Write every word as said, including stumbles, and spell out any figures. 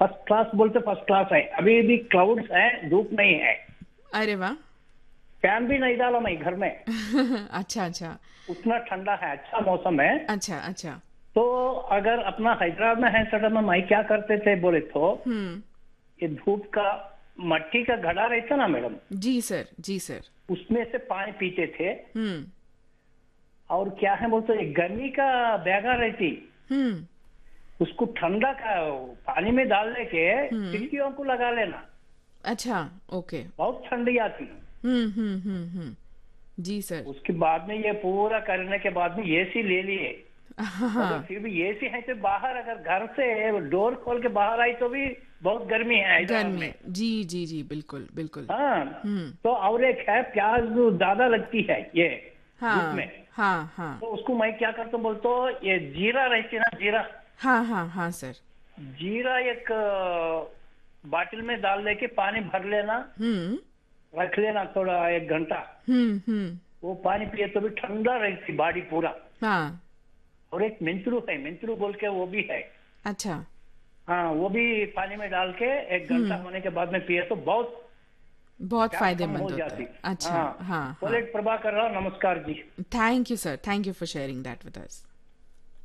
First class बोलते first class है। अभी भी क्लाउड्स है, धूप नहीं है। अरे वाह। फैन भी नहीं डाला मैं घर में, अच्छा अच्छा। उतना ठंडा है, अच्छा मौसम है। अच्छा अच्छा। तो अगर अपना हैदराबाद में है सडन में मैं क्या करते थे बोले तो, हम्म। ये धूप का मट्टी का घड़ा रहता ना मैडम, जी सर, जी सर। उसमें से पानी पीते थे। हम्म और क्या है बोलते, ये गर्मी का बैगा रहती, हम्म उसको ठंडा का पानी में डालने के हम्म। खिड़कियों को लगा लेना, अच्छा। ओके। बहुत ठंडी आती। हम्म हम्म हम्म हम्म। जी सर। उसके बाद में ये पूरा करने के बाद में एसी ले लिए। मगर हाँ। फिर भी एसी है तो बाहर, अगर घर से डोर खोल के बाहर आई तो भी बहुत गर्मी है हैदराबाद गर्मी, में। जी जी जी, बिल्कुल बिल्कुल। हाँ। हम्म। तो और एक है, प्याज जो ज्यादा लगती है ये धूप में, हाँ हाँ हाँ तो उसको मैं क्या करता हूँ बोलते, ये जीरा रहती है ना, जीरा, हाँ हाँ हाँ सर। जीरा एक अ, बाटिल में डाल लेके पानी भर लेना, हम्म रख लेना थोड़ा एक घंटा। हम्म हम्म। वो पानी पिए तो भी ठंडा रहती बॉडी पूरा। हाँ। और एक मिंत्रू है, मिंत्रू बोल के वो भी है। अच्छा। हाँ, वो भी पानी में डाल के एक घंटा हम्म। होने के बाद में पिए तो बहुत बहुत प्यास कम हो फायदेमंद होता जाती। है। अच्छा। हाँ। हाँ हाँ। बोले प्रभाकर राव, नमस्कार जी। Thank you sir, thank you for sharing that with us.